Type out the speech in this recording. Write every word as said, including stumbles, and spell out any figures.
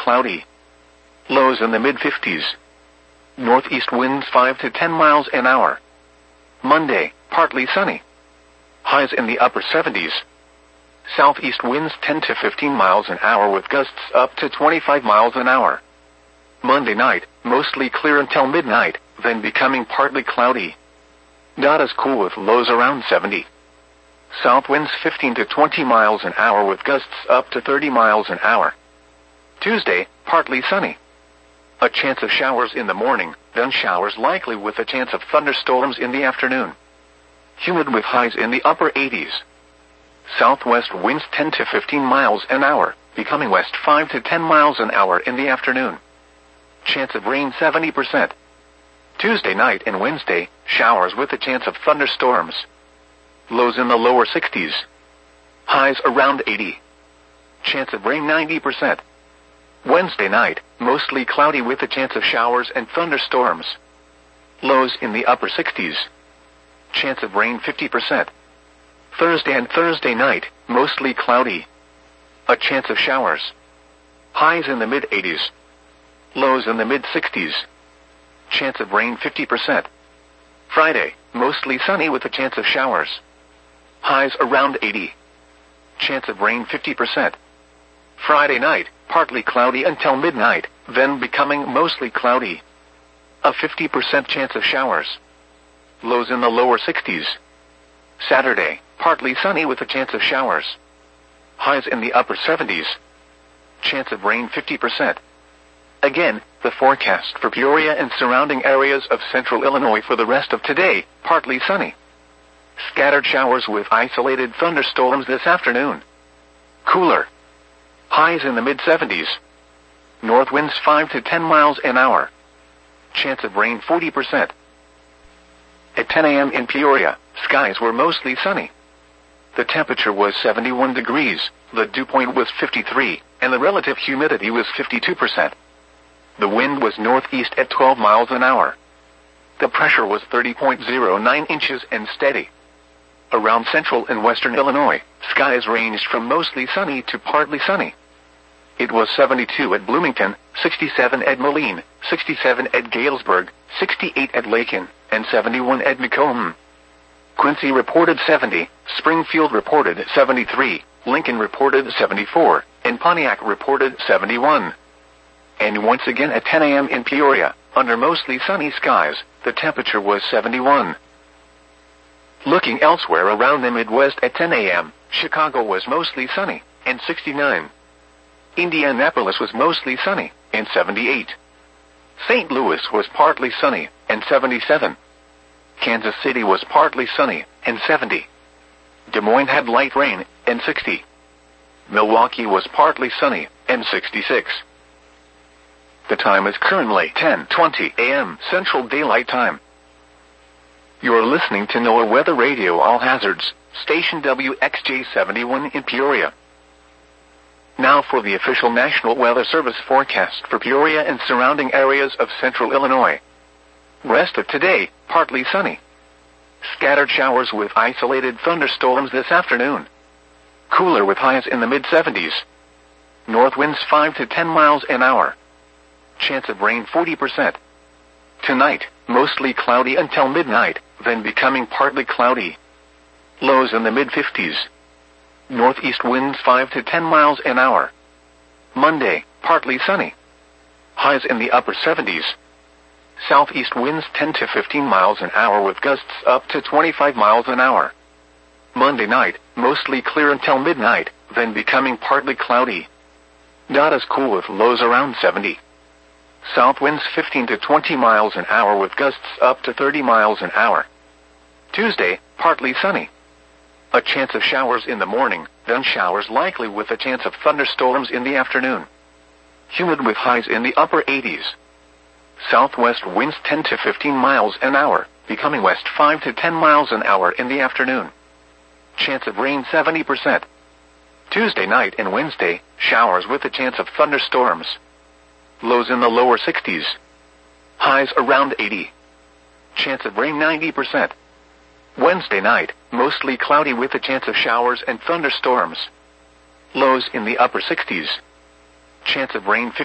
cloudy. Lows in the mid fifties. Northeast winds five to ten miles an hour. Monday, partly sunny. Highs in the upper seventies. Southeast winds ten to fifteen miles an hour with gusts up to twenty-five miles an hour. Monday night, mostly clear until midnight, then becoming partly cloudy. Not as cool with lows around seventy. South winds fifteen to twenty miles an hour with gusts up to thirty miles an hour. Tuesday, partly sunny. A chance of showers in the morning, then showers likely with a chance of thunderstorms in the afternoon. Humid with highs in the upper eighties. Southwest winds ten to fifteen miles an hour, becoming west five to ten miles an hour in the afternoon. Chance of rain seventy percent. Tuesday night and Wednesday, showers with a chance of thunderstorms. Lows in the lower sixties. Highs around eighty. Chance of rain ninety percent. Wednesday night, mostly cloudy with a chance of showers and thunderstorms. Lows in the upper sixties. Chance of rain fifty percent. Thursday and Thursday night, mostly cloudy. A chance of showers. Highs in the mid eighties. Lows in the mid sixties. Chance of rain fifty percent. Friday, mostly sunny with a chance of showers. Highs around eighty. Chance of rain fifty percent. Friday night, partly cloudy until midnight, then becoming mostly cloudy. A fifty percent chance of showers. Lows in the lower sixties. Saturday, partly sunny with a chance of showers. Highs in the upper seventies. Chance of rain fifty percent. Again, the forecast for Peoria and surrounding areas of central Illinois for the rest of today, partly sunny. Scattered showers with isolated thunderstorms this afternoon. Cooler. Highs in the mid seventies. North winds five to ten miles an hour. Chance of rain forty percent. At ten a m in Peoria, skies were mostly sunny. The temperature was seventy-one degrees, the dew point was fifty-three, and the relative humidity was fifty-two percent. The wind was northeast at twelve miles an hour. The pressure was thirty point zero nine inches and steady. Around central and western Illinois, skies ranged from mostly sunny to partly sunny. It was seventy-two at Bloomington, sixty-seven at Moline, sixty-seven at Galesburg, sixty-eight at Lakin, and seventy-one at Macomb. Quincy reported seventy, Springfield reported seventy-three, Lincoln reported seventy-four, and Pontiac reported seventy-one. And once again at ten a m in Peoria, under mostly sunny skies, the temperature was seventy-one. Looking elsewhere around the Midwest at ten a m, Chicago was mostly sunny, and sixty-nine. Indianapolis was mostly sunny, and seventy-eight. Saint Louis was partly sunny, and seventy-seven. Kansas City was partly sunny, and seventy. Des Moines had light rain, and sixty. Milwaukee was partly sunny, and sixty-six. The time is currently ten twenty a m Central Daylight Time. You are listening to NOAA Weather Radio All Hazards, station W X J seventy-one in Peoria. Now for the official National Weather Service forecast for Peoria and surrounding areas of central Illinois. Rest of today, partly sunny. Scattered showers with isolated thunderstorms this afternoon. Cooler with highs in the mid seventies. North winds five to ten miles an hour. Chance of rain forty percent. Tonight, mostly cloudy until midnight, then becoming partly cloudy. Lows in the mid fifties. Northeast winds five to ten miles an hour. Monday, partly sunny. Highs in the upper seventies. Southeast winds ten to fifteen miles an hour with gusts up to twenty-five miles an hour. Monday night, mostly clear until midnight, then becoming partly cloudy. Not as cool with lows around seventy. South winds fifteen to twenty miles an hour with gusts up to thirty miles an hour. Tuesday, partly sunny. A chance of showers in the morning, then showers likely with a chance of thunderstorms in the afternoon. Humid with highs in the upper eighties. Southwest winds ten to fifteen miles an hour, becoming west five to ten miles an hour in the afternoon. Chance of rain seventy percent. Tuesday night and Wednesday, showers with a chance of thunderstorms. Lows in the lower sixties. Highs around eighty. Chance of rain ninety percent. Wednesday night, mostly cloudy with a chance of showers and thunderstorms. Lows in the upper sixties. Chance of rain